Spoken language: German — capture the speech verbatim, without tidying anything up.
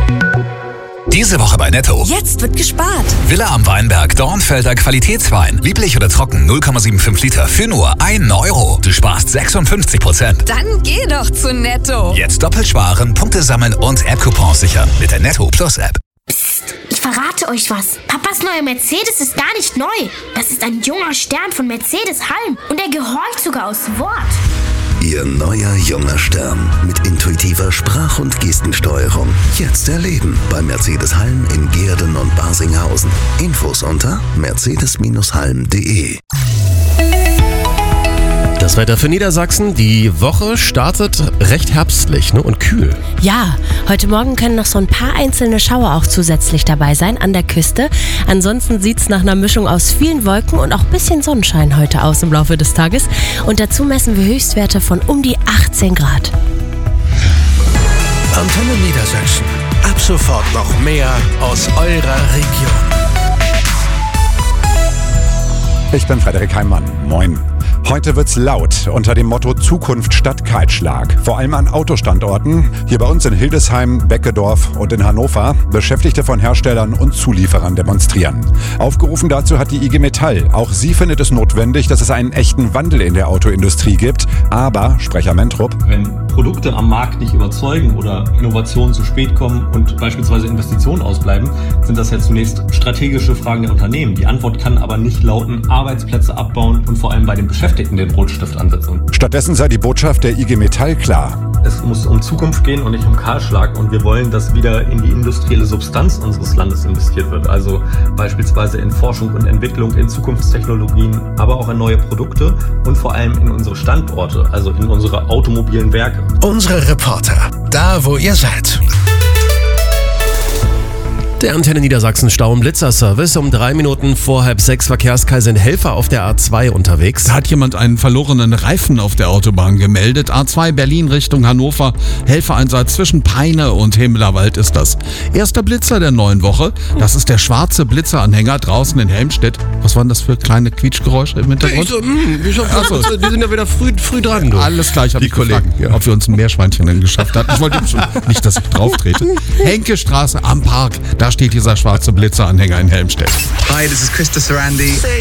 Diese Woche bei Netto. Jetzt wird gespart. Villa am Weinberg, Dornfelder Qualitätswein. Lieblich oder trocken, null Komma fünfundsiebzig Liter für nur ein Euro. Du sparst sechsundfünfzig Prozent. Dann geh doch zu Netto. Jetzt doppelt sparen, Punkte sammeln und App-Coupons sichern mit der Netto Plus App. Psst, ich verrate euch was. Papas neuer Mercedes ist gar nicht neu. Das ist ein junger Stern von Mercedes-Halm und er gehorcht sogar aus Wort. Ihr neuer junger Stern mit intuitiver Sprach- und Gestensteuerung. Jetzt erleben bei Mercedes-Halm in Gehrden und Barsinghausen. Infos unter mercedes halm punkt de. Das Wetter für Niedersachsen. Die Woche startet recht herbstlich, ne, und kühl. Ja, heute Morgen können noch so ein paar einzelne Schauer auch zusätzlich dabei sein an der Küste. Ansonsten sieht es nach einer Mischung aus vielen Wolken und auch ein bisschen Sonnenschein heute aus im Laufe des Tages. Und dazu messen wir Höchstwerte von um die achtzehn Grad. Antenne Niedersachsen. Ab sofort noch mehr aus eurer Region. Ich bin Frederik Heimann. Moin. Heute wird's laut unter dem Motto Zukunft statt Kahlschlag. Vor allem an Autostandorten. Hier bei uns in Hildesheim, Beckedorf und in Hannover. Beschäftigte von Herstellern und Zulieferern demonstrieren. Aufgerufen dazu hat die I G Metall. Auch sie findet es notwendig, dass es einen echten Wandel in der Autoindustrie gibt. Aber, Sprecher Mentrup, wenn Produkte am Markt nicht überzeugen oder Innovationen zu spät kommen und beispielsweise Investitionen ausbleiben, sind das ja zunächst strategische Fragen der Unternehmen. Die Antwort kann aber nicht lauten, Arbeitsplätze abbauen und vor allem bei den Beschäftigten den Rotstift ansetzen. Stattdessen sei die Botschaft der I G Metall klar. Es muss um Zukunft gehen und nicht um Kahlschlag. Und wir wollen, dass wieder in die industrielle Substanz unseres Landes investiert wird. Also beispielsweise in Forschung und Entwicklung, in Zukunftstechnologien, aber auch in neue Produkte und vor allem in unsere Standorte, also in unsere automobilen Werke. Unsere Reporter, da wo ihr seid. Der Antenne Niedersachsen Stau- und Blitzerservice. Um drei Minuten vor halb sechs Verkehrskreise sind Helfer auf der A zwei unterwegs. Da hat jemand einen verlorenen Reifen auf der Autobahn gemeldet. A zwei Berlin Richtung Hannover. Helfereinsatz zwischen Peine und Himmlerwald ist das. Erster Blitzer der neuen Woche. Das ist der schwarze Blitzeranhänger draußen in Helmstedt. Was waren das für kleine Quietschgeräusche im Hintergrund? Ich so, mh, ich hab, so. Die sind ja wieder früh, früh dran. Du. Alles gleich, habe ich Kollegen, gefragt, ja. ob wir uns ein Meerschweinchen denn geschafft hatten. Ich wollte schon nicht, dass ich drauf trete. Henkestraße am Park. Da steht dieser schwarze Blitzeranhänger in Helmstedt. Hi, this is Krista Sarandi.